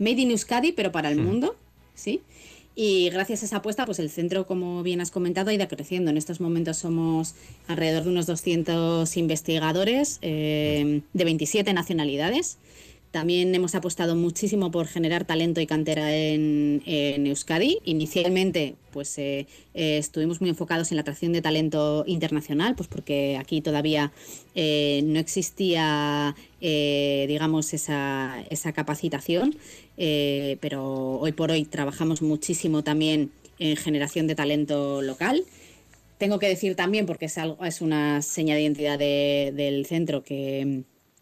Made in Euskadi, pero para el mundo, ¿sí? Y gracias a esa apuesta, pues el centro, como bien has comentado, ha ido creciendo. En estos momentos somos alrededor de unos 200 investigadores de 27 nacionalidades. También hemos apostado muchísimo por generar talento y cantera en Euskadi. Inicialmente, pues estuvimos muy enfocados en la atracción de talento internacional, pues porque aquí todavía no existía, digamos, esa capacitación. Pero hoy por hoy trabajamos muchísimo también en generación de talento local. Tengo que decir también, porque es una seña de identidad del centro, que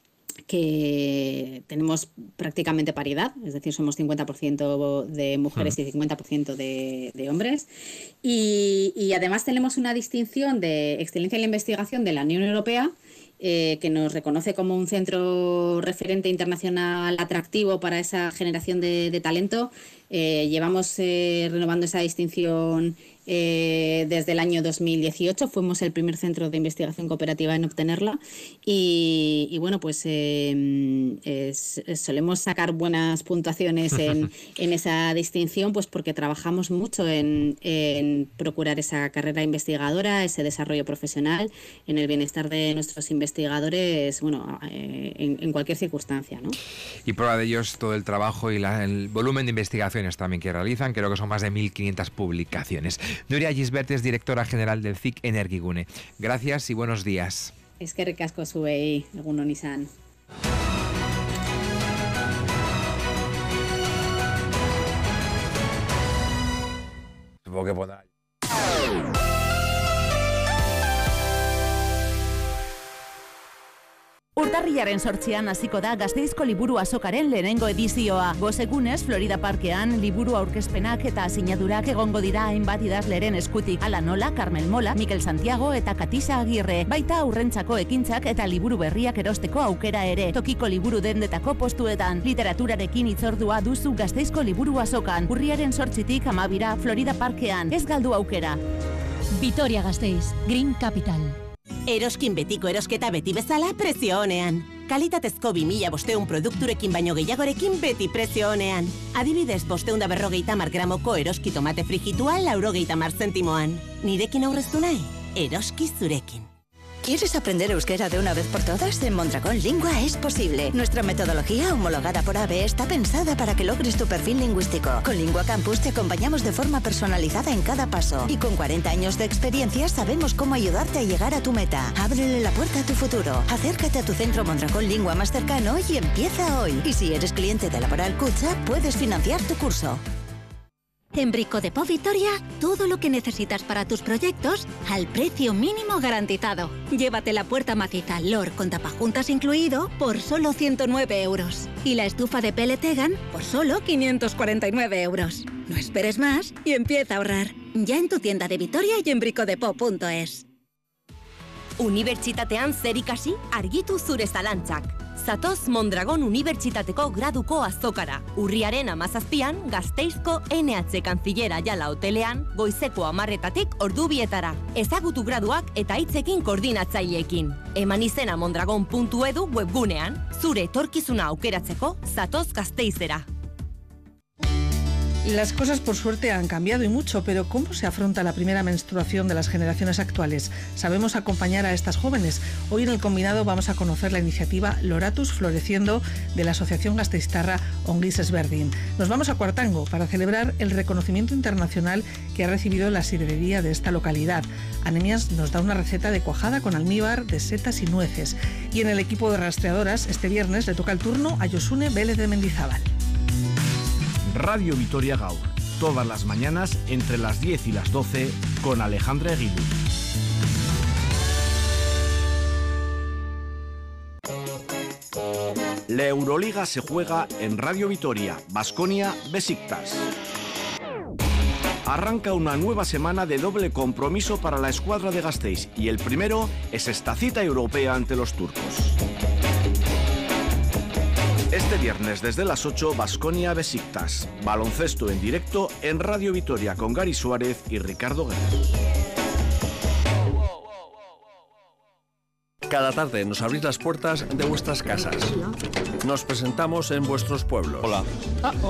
tenemos prácticamente paridad, es decir, somos 50% de mujeres y 50% de hombres. Y además tenemos una distinción de excelencia en la investigación de la Unión Europea, que nos reconoce como un centro referente internacional atractivo para esa generación de talento. Llevamos renovando esa distinción desde el año 2018. Fuimos el primer centro de investigación cooperativa en obtenerla y bueno, pues solemos sacar buenas puntuaciones en esa distinción, pues porque trabajamos mucho en procurar esa carrera investigadora, ese desarrollo profesional, en el bienestar de nuestros investigadores, bueno, en cualquier circunstancia, ¿no? Y prueba de ello es todo el trabajo y el volumen de investigaciones también que realizan. Creo que son más de 1.500 publicaciones. Nuria Gisbert es directora general del CIC Energigune. Gracias y buenos días. Eskerrik asko zuei, egun on izan. Supongo que podrá. Urtarrilaren 8an hasiko da Gasteizko Liburu Azokaren lehenengo edizioa. 5 egunez Florida Parkean liburu aurkezpenak eta sinadurak egongo dira hainbat idazleren eskutik. Hala nola, Carmel Mola, Mikel Santiago eta Katisa Agirre. Baita aurrentzako ekintzak eta liburu berriak erosteko aukera ere. Tokiko liburu dendetako postuetan. Literaturarekin hitzordua duzu Gasteizko Liburu Azokan. Urriaren 8tik 12 Florida Parkean. Ez galdu aukera. Vitoria-Gasteiz, Green Capital. Eroskin betiko erosketa beti bezala prezio honean. Kalitatezko 2500 produkturekin baino gehiagorekin beti prezio honean. Adibidez, 550 gramoko eroski tomate frijitua 90 zentimoan. Nirekin aurreztu nahi? Eroski zurekin. ¿Quieres aprender euskera de una vez por todas? En Mondragón Lingua es posible. Nuestra metodología, homologada por ABE, está pensada para que logres tu perfil lingüístico. Con Lingua Campus te acompañamos de forma personalizada en cada paso. Y con 40 años de experiencia sabemos cómo ayudarte a llegar a tu meta. Ábrele la puerta a tu futuro. Acércate a tu centro Mondragón Lingua más cercano y empieza hoy. Y si eres cliente de Laboral Cucha, puedes financiar tu curso. En Brico Depot Vitoria, todo lo que necesitas para tus proyectos al precio mínimo garantizado. Llévate la puerta maciza LOR con tapajuntas incluido por solo 109 euros. Y la estufa de Peletegan por solo 549 euros. No esperes más y empieza a ahorrar. Ya en tu tienda de Vitoria y en bricodepot.es. Unibertsitatean zer ikasi, argitu zure zalantzak. Zatoz Mondragon Unibertsitateko graduko azokara. Urriaren 17an, Gasteizko NH Kanzillera Jala hotelean, goizeko 10:00 ordu 2:00. Ezagutu graduak eta hitzekin koordinatzaileekin. Eman izena mondragon.edu webgunean. Zure etorkizuna aukeratzeko, zatoz Gasteizera. Las cosas por suerte han cambiado y mucho, pero ¿cómo se afronta la primera menstruación de las generaciones actuales? ¿Sabemos acompañar a estas jóvenes? Hoy en el combinado vamos a conocer la iniciativa Loratus Floreciendo de la Asociación Gasteiztarra Ongi Ezberdin. Nos vamos a Cuartango para celebrar el reconocimiento internacional que ha recibido la sidrería de esta localidad. Anemias nos da una receta de cuajada con almíbar de setas y nueces. Y en el equipo de rastreadoras, este viernes le toca el turno a Josune Vélez de Mendizábal. Radio Vitoria Gaur, todas las mañanas entre las 10 y las 12 con Alejandra Eguiluz. La Euroliga se juega en Radio Vitoria, Baskonia, Besiktas. Arranca una nueva semana de doble compromiso para la escuadra de Gasteiz y el primero es esta cita europea ante los turcos. Este viernes desde las 8, Baskonia Besiktas. Baloncesto en directo en Radio Vitoria con Gary Suárez y Ricardo Guerrero. Cada tarde nos abrís las puertas de vuestras casas. Nos presentamos en vuestros pueblos. Hola.